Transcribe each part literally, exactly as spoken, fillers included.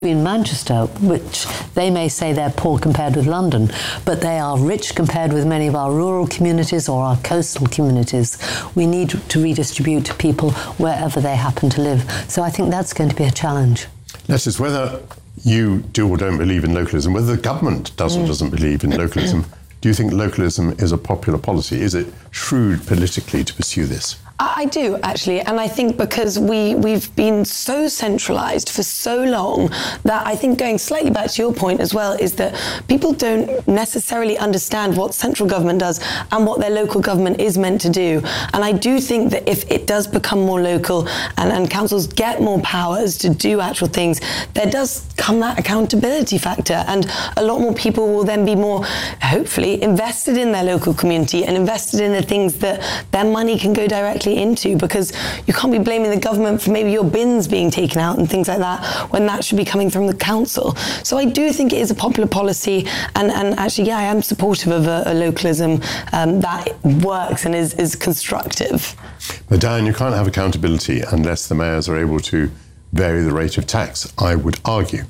In Manchester, which they may say they're poor compared with London, but they are rich compared with many of our rural communities or our coastal communities. We need to redistribute people wherever they happen to live. So I think that's going to be a challenge. Let's whether you do or don't believe in localism, whether the government does or doesn't believe in localism, do you think localism is a popular policy? Is it shrewd politically to pursue this? I do, actually, and I think because we, we've been so centralised for so long that I think, going slightly back to your point as well, is that people don't necessarily understand what central government does and what their local government is meant to do. And I do think that if it does become more local and, and councils get more powers to do actual things, there does come that accountability factor, and a lot more people will then be more, hopefully, invested in their local community and invested in the things that their money can go directly into, because you can't be blaming the government for maybe your bins being taken out and things like that when that should be coming from the council. So I do think it is a popular policy, and, and actually, yeah, I am supportive of a, a localism um, that works and is, is constructive. But Diane, you can't have accountability unless the mayors are able to vary the rate of tax, I would argue.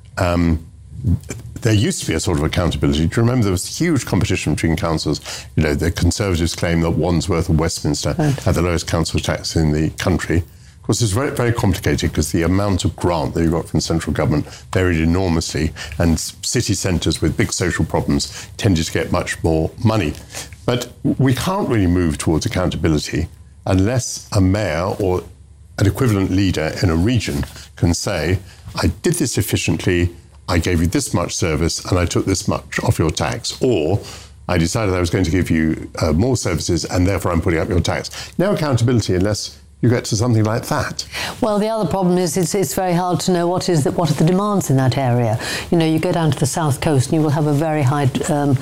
Um, There used to be a sort of accountability. Do you remember there was huge competition between councils? You know, the Conservatives claim that Wandsworth and Westminster right. had the lowest council tax in the country. Of course, it's very, very complicated because the amount of grant that you got from central government varied enormously, and city centres with big social problems tended to get much more money. But we can't really move towards accountability unless a mayor or an equivalent leader in a region can say, I did this efficiently, I gave you this much service and I took this much off your tax, or I decided I was going to give you uh, more services and therefore I'm putting up your tax. No accountability unless you get to something like that. Well, the other problem is it's, it's very hard to know what is the, what are the demands in that area. You know, you go down to the south coast and you will have a very high um,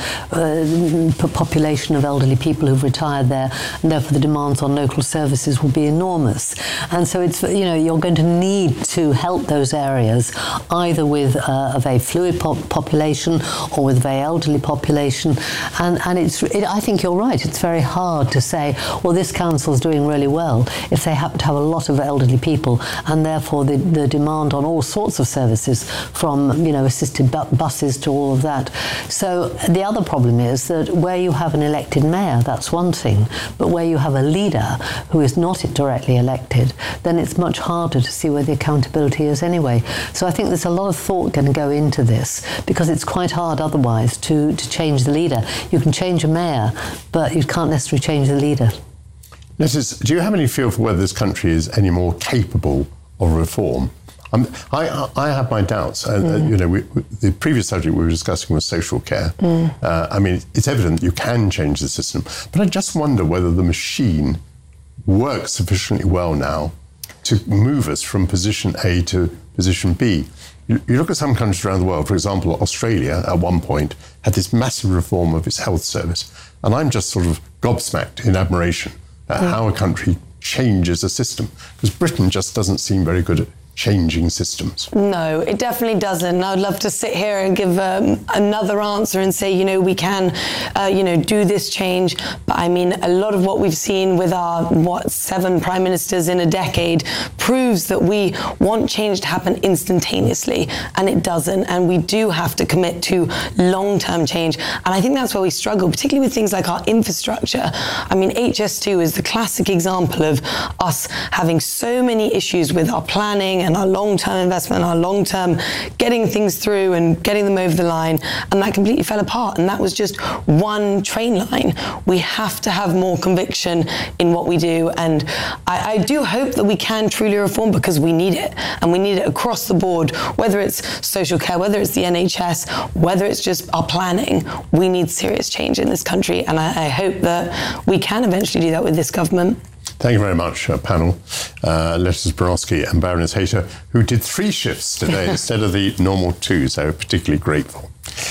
uh, population of elderly people who've retired there, and therefore the demands on local services will be enormous. And so it's, you know, you're going to need to help those areas either with uh, a very fluid pop population or with a very elderly population. And, and it's, it, I think you're right, it's very hard to say, well, this council's doing really well if they happen to have a lot of elderly people, and therefore the, the demand on all sorts of services, from, you know, assisted bu buses to all of that. So the other problem is that where you have an elected mayor, that's one thing, but where you have a leader who is not directly elected, then it's much harder to see where the accountability is anyway. So I think there's a lot of thought going to go into this, because it's quite hard otherwise to, to change the leader. You can change a mayor, but you can't necessarily change the leader. Lettuce, do you have any feel for whether this country is any more capable of reform? Um, I, I have my doubts. Uh, mm. You know, we, the previous subject we were discussing was social care. Mm. Uh, I mean, it's evident you can change the system, but I just wonder whether the machine works sufficiently well now to move us from position A to position B. You, you look at some countries around the world, for example, Australia at one point had this massive reform of its health service, and I'm just sort of gobsmacked in admiration at mm. how a country changes a system, because Britain just doesn't seem very good at changing systems. No, it definitely doesn't. I'd love to sit here and give um, another answer and say, you know, we can, uh, you know, do this change. But I mean, a lot of what we've seen with our, what, seven prime ministers in a decade proves that we want change to happen instantaneously, and it doesn't. And we do have to commit to long-term change. And I think that's where we struggle, particularly with things like our infrastructure. I mean, H S two is the classic example of us having so many issues with our planning and our long-term investment, our long-term getting things through and getting them over the line, and that completely fell apart. And that was just one train line. We have to have more conviction in what we do, and I, I do hope that we can truly reform, because we need it, and we need it across the board, whether it's social care, whether it's the N H S, whether it's just our planning. We need serious change in this country, and I, I hope that we can eventually do that with this government. Thank you very much, uh, panel. Uh, Lettuce Bronowski and Baroness Hayter, who did three shifts today instead of the normal two, so particularly grateful.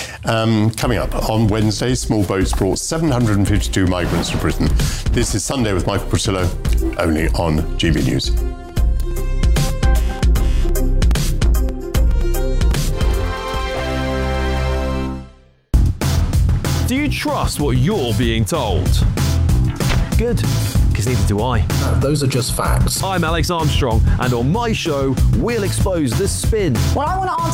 Um, coming up on Wednesday, small boats brought seven hundred fifty-two migrants to Britain. This is Sunday with Michael Portillo, only on G B News. Do you trust what you're being told? Good, because because neither do I. Uh, those are just facts. I'm Alex Armstrong, and on my show, we'll expose the spin. Well, I want to answer